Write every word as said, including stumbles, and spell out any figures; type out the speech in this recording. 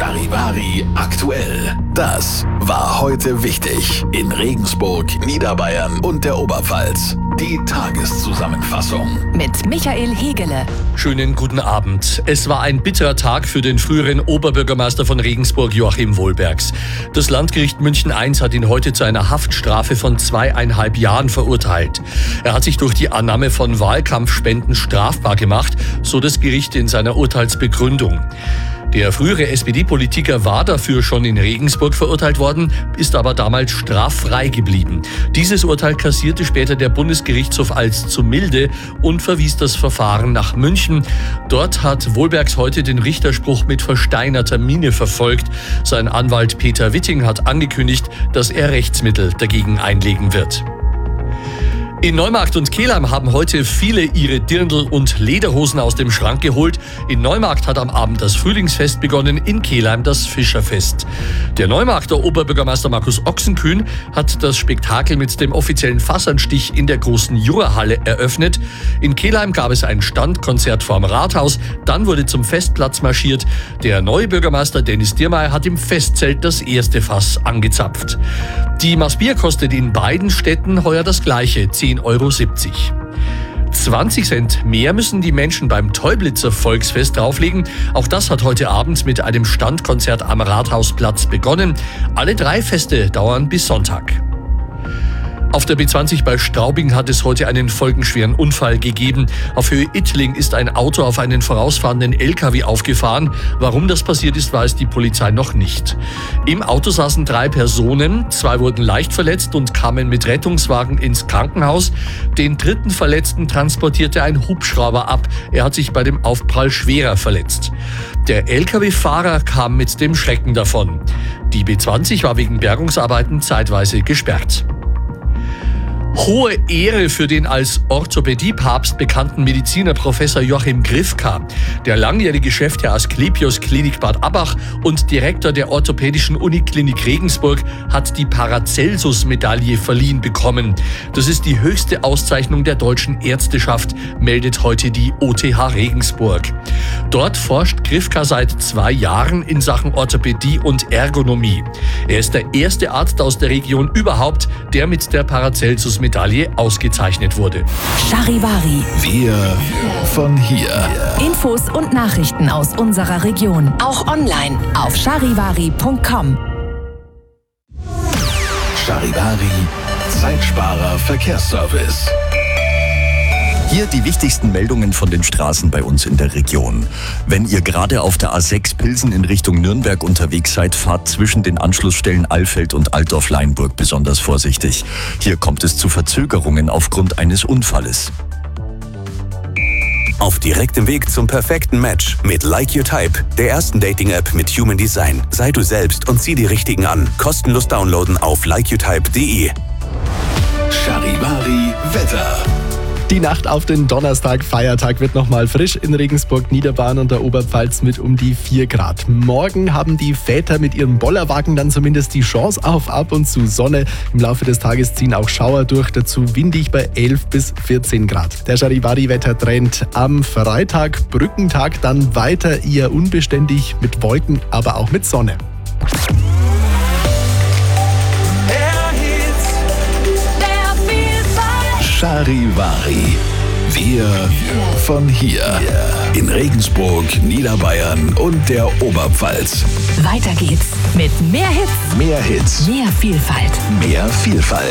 Charivari aktuell. Das war heute wichtig in Regensburg, Niederbayern und der Oberpfalz. Die Tageszusammenfassung mit Michael Hegele. Schönen guten Abend. Es war ein bitterer Tag für den früheren Oberbürgermeister von Regensburg, Joachim Wohlbergs. Das Landgericht München eins hat ihn heute zu einer Haftstrafe von zweieinhalb Jahren verurteilt. Er hat sich durch die Annahme von Wahlkampfspenden strafbar gemacht, so das Gericht in seiner Urteilsbegründung. Der frühere S P D-Politiker war dafür schon in Regensburg verurteilt worden, ist aber damals straffrei geblieben. Dieses Urteil kassierte später der Bundesgerichtshof als zu milde und verwies das Verfahren nach München. Dort hat Wohlbergs heute den Richterspruch mit versteinerter Miene verfolgt. Sein Anwalt Peter Witting hat angekündigt, dass er Rechtsmittel dagegen einlegen wird. In Neumarkt und Kelheim haben heute viele ihre Dirndl und Lederhosen aus dem Schrank geholt. In Neumarkt hat am Abend das Frühlingsfest begonnen, in Kelheim das Fischerfest. Der Neumarkter Oberbürgermeister Markus Ochsenkühn hat das Spektakel mit dem offiziellen Fassanstich in der großen Jurahalle eröffnet. In Kelheim gab es ein Standkonzert vorm Rathaus, dann wurde zum Festplatz marschiert. Der neue Bürgermeister Dennis Diermeier hat im Festzelt das erste Fass angezapft. Die Maß Bier kostet in beiden Städten heuer das gleiche, zehn Euro siebzig. zwanzig Cent mehr müssen die Menschen beim Täublitzer Volksfest drauflegen. Auch das hat heute Abend mit einem Standkonzert am Rathausplatz begonnen. Alle drei Feste dauern bis Sonntag. Auf der B zwanzig bei Straubing hat es heute einen folgenschweren Unfall gegeben. Auf Höhe Ittling ist ein Auto auf einen vorausfahrenden L K W aufgefahren. Warum das passiert ist, weiß die Polizei noch nicht. Im Auto saßen drei Personen, zwei wurden leicht verletzt und kamen mit Rettungswagen ins Krankenhaus. Den dritten Verletzten transportierte ein Hubschrauber ab. Er hat sich bei dem Aufprall schwerer verletzt. Der L K W-Fahrer kam mit dem Schrecken davon. Die B zwanzig war wegen Bergungsarbeiten zeitweise gesperrt. Hohe Ehre für den als Orthopädie-Papst bekannten Mediziner Professor Joachim Grifka. Der langjährige Chef der Asklepios Klinik Bad Abbach und Direktor der Orthopädischen Uniklinik Regensburg hat die Paracelsus-Medaille verliehen bekommen. Das ist die höchste Auszeichnung der deutschen Ärzteschaft, meldet heute die O T H Regensburg. Dort forscht Grifka seit zwei Jahren in Sachen Orthopädie und Ergonomie. Er ist der erste Arzt aus der Region überhaupt, der mit der Paracelsus Medaille ausgezeichnet wurde. Charivari. Wir von hier. Infos und Nachrichten aus unserer Region. Auch online auf charivari punkt com. Charivari, Zeitsparer Verkehrsservice. Hier die wichtigsten Meldungen von den Straßen bei uns in der Region. Wenn ihr gerade auf der A sechs Pilsen in Richtung Nürnberg unterwegs seid, fahrt zwischen den Anschlussstellen Alfeld und Altdorf-Leinburg besonders vorsichtig. Hier kommt es zu Verzögerungen aufgrund eines Unfalles. Auf direktem Weg zum perfekten Match mit Like Your Type, der ersten Dating-App mit Human Design. Sei du selbst und zieh die Richtigen an. Kostenlos downloaden auf like your type punkt de. Charivari Wetter. Die Nacht auf den Donnerstag, Feiertag, wird nochmal frisch in Regensburg, Niederbayern und der Oberpfalz mit um die vier Grad. Morgen haben die Väter mit ihrem Bollerwagen dann zumindest die Chance auf ab und zu Sonne. Im Laufe des Tages ziehen auch Schauer durch, dazu windig bei elf bis vierzehn Grad. Der Charivari-Wettertrend am Freitag, Brückentag, dann weiter eher unbeständig mit Wolken, aber auch mit Sonne. Charivari. Wir von hier. In Regensburg, Niederbayern und der Oberpfalz. Weiter geht's mit mehr Hits, Mehr Hits, mehr Vielfalt. mehr Vielfalt.